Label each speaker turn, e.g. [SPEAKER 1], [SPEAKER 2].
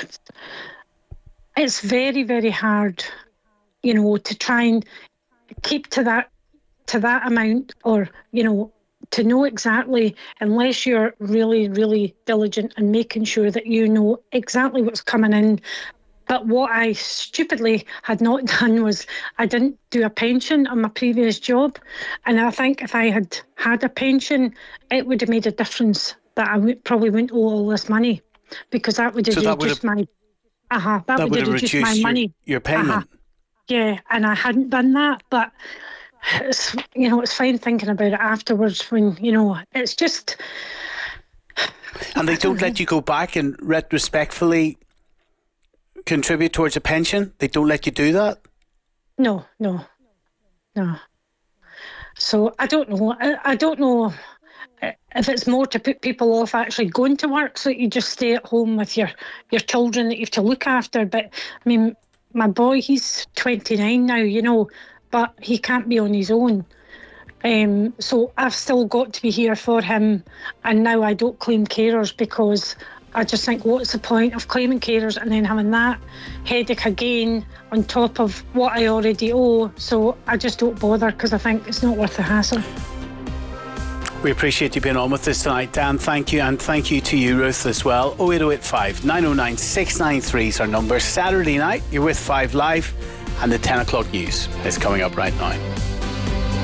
[SPEAKER 1] it's very, very hard, to try and keep to that amount, or, to know exactly, unless you're really, really diligent and making sure that you know exactly what's coming in. But what I stupidly had not done was I didn't do a pension on my previous job. And I think if I had had a pension, it would have made a difference that I probably wouldn't owe all this money, because that would have reduced my... that would have reduced my money.
[SPEAKER 2] Your payment.
[SPEAKER 1] Yeah, and I hadn't done that. But it's, it's fine thinking about it afterwards when, it's just...
[SPEAKER 2] And they don't let you go back and retrospectively contribute towards a pension? They don't let you do that?
[SPEAKER 1] No. So I don't know. I don't know if it's more to put people off actually going to work, so that you just stay at home with your children that you have to look after. But I mean, my boy, he's 29 now, but he can't be on his own. So I've still got to be here for him, and now I don't claim carers, because I just think, what's the point of claiming carers and then having that headache again on top of what I already owe? So I just don't bother, because I think it's not worth the hassle.
[SPEAKER 2] We appreciate you being on with us tonight, Dan. Thank you, and thank you to you, Ruth, as well. 08085 909 693 is our number. Saturday night, you're with 5 Live, and the 10 o'clock news is coming up right now.